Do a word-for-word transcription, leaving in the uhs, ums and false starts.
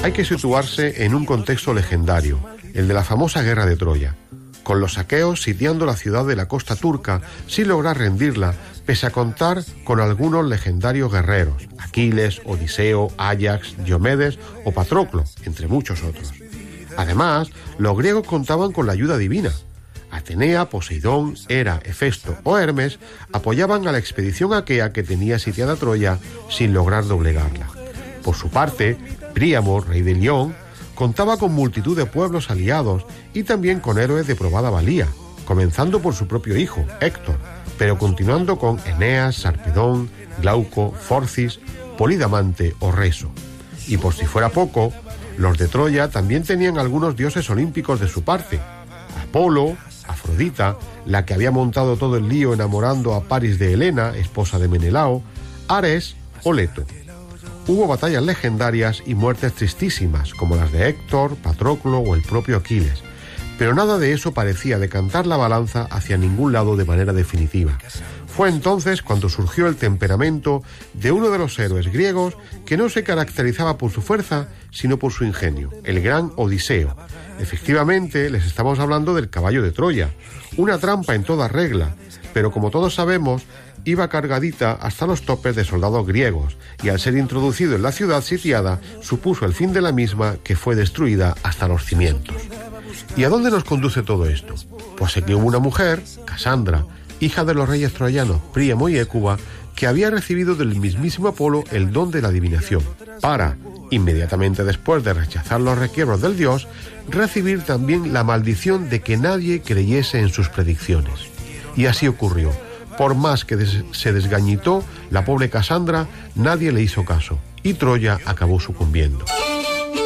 Hay que situarse en un contexto legendario, el de la famosa guerra de Troya, con los aqueos sitiando la ciudad de la costa turca sin lograr rendirla, pese a contar con algunos legendarios guerreros, Aquiles, Odiseo, Áyax, Diomedes o Patroclo, entre muchos otros. Además, los griegos contaban con la ayuda divina. Atenea, Poseidón, Hera, Hefesto o Hermes apoyaban a la expedición aquea que tenía sitiada Troya sin lograr doblegarla. Por su parte, Príamo, rey de Lión, contaba con multitud de pueblos aliados y también con héroes de probada valía, comenzando por su propio hijo, Héctor, pero continuando con Eneas, Sarpedón, Glauco, Forcis, Polidamante o Reso. Y por si fuera poco, los de Troya también tenían algunos dioses olímpicos de su parte: Apolo, Afrodita, la que había montado todo el lío enamorando a Paris de Helena, esposa de Menelao, Ares o Leto. Hubo batallas legendarias y muertes tristísimas, como las de Héctor, Patroclo o el propio Aquiles, pero nada de eso parecía decantar la balanza hacia ningún lado de manera definitiva. Fue entonces cuando surgió el temperamento de uno de los héroes griegos que no se caracterizaba por su fuerza, sino por su ingenio, el gran Odiseo. Efectivamente, les estamos hablando del caballo de Troya, una trampa en toda regla, pero como todos sabemos, iba cargadita hasta los topes de soldados griegos, y al ser introducido en la ciudad sitiada, supuso el fin de la misma, que fue destruida hasta los cimientos. ¿Y a dónde nos conduce todo esto? Pues es que hubo una mujer, Casandra, hija de los reyes troyanos Príamo y Hécuba, que había recibido del mismísimo Apolo el don de la adivinación, para, inmediatamente después de rechazar los requiebros del dios, recibir también la maldición de que nadie creyese en sus predicciones. Y así ocurrió. Por más que des- se desgañitó la pobre Casandra, nadie le hizo caso, y Troya acabó sucumbiendo.